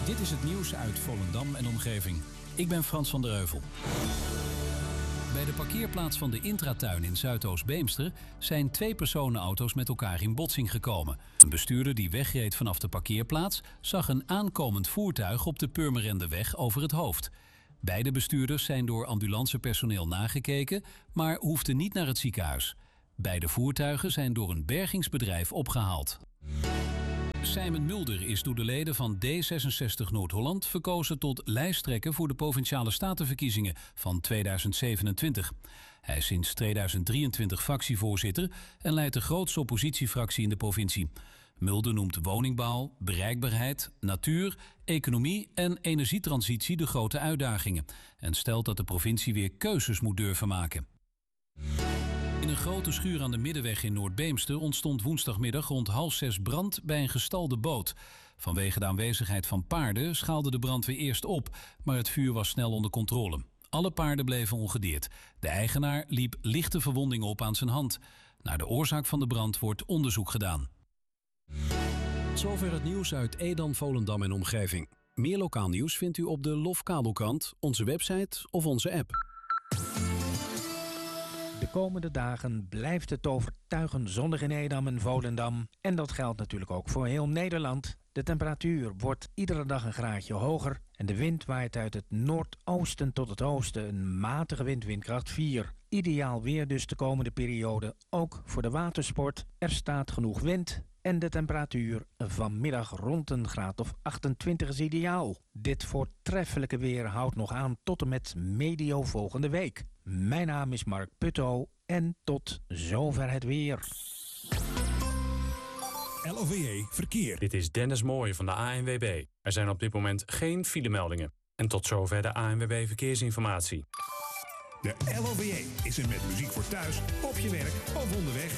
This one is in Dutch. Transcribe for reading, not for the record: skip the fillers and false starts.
Dit is het nieuws uit Volendam en omgeving. Ik ben Frans van der Heuvel. Bij de parkeerplaats van de Intratuin in Zuidoost-Beemster zijn 2 personenauto's met elkaar in botsing gekomen. Een bestuurder die wegreed vanaf de parkeerplaats zag een aankomend voertuig op de Purmerendeweg over het hoofd. Beide bestuurders zijn door ambulancepersoneel nagekeken, maar hoefden niet naar het ziekenhuis. Beide voertuigen zijn door een bergingsbedrijf opgehaald. Simon Mulder is door de leden van D66 Noord-Holland verkozen tot lijsttrekker voor de Provinciale Statenverkiezingen van 2027. Hij is sinds 2023 fractievoorzitter en leidt de grootste oppositiefractie in de provincie. Mulder noemt woningbouw, bereikbaarheid, natuur, economie en energietransitie de grote uitdagingen en stelt dat de provincie weer keuzes moet durven maken. In een grote schuur aan de Middenweg in Noord-Beemster ontstond woensdagmiddag rond 5:30 brand bij een gestalde boot. Vanwege de aanwezigheid van paarden schaalde de brandweer eerst op, maar het vuur was snel onder controle. Alle paarden bleven ongedeerd. De eigenaar liep lichte verwondingen op aan zijn hand. Naar de oorzaak van de brand wordt onderzoek gedaan. Zover het nieuws uit Edam, Volendam en omgeving. Meer lokaal nieuws vindt u op de LOF Kabelkrant, onze website of onze app. De komende dagen blijft het overtuigend zonnig in Edam en Volendam. En dat geldt natuurlijk ook voor heel Nederland. De temperatuur wordt iedere dag een graadje hoger. En de wind waait uit het noordoosten tot het oosten. Een matige wind, windkracht 4. Ideaal weer dus de komende periode. Ook voor de watersport. Er staat genoeg wind. En de temperatuur vanmiddag rond een graad of 28 is ideaal. Dit voortreffelijke weer houdt nog aan tot en met medio volgende week. Mijn naam is Mark Putto en tot zover het weer. LOVE Verkeer. Dit is Dennis Mooij van de ANWB. Er zijn op dit moment geen filemeldingen. En tot zover de ANWB Verkeersinformatie. De LOVE is er met muziek voor thuis, op je werk of onderweg.